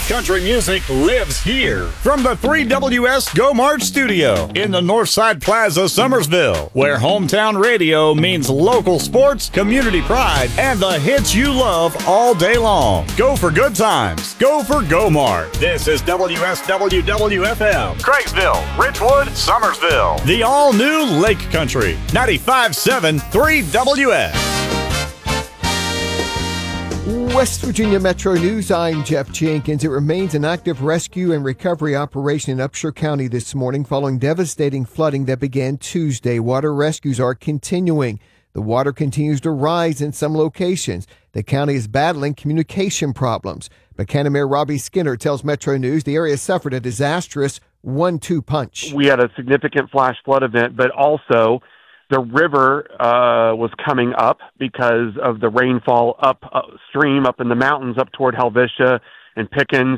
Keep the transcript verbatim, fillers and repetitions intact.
Country music lives here. From the three W S Go March studio in the Northside Plaza, Summersville, where hometown radio means local sports, community pride, and the hits you love all day long. Go for good times. Go for Go Mart. This is W S W W F M, Craigsville, Richwood, Summersville. The all-new Lake Country, ninety-five point seven three W S. West Virginia Metro News, I'm Jeff Jenkins. It remains an active rescue and recovery operation in Upshur County this morning following devastating flooding that began Tuesday. Water rescues are continuing. The water continues to rise in some locations. The county is battling communication problems. Buchanan Mayor Robbie Skinner tells Metro News the area suffered a disastrous one two punch. We had a significant flash flood event, but also the river uh, was coming up because of the rainfall upstream, up in the mountains, up toward Helvetia and Pickens.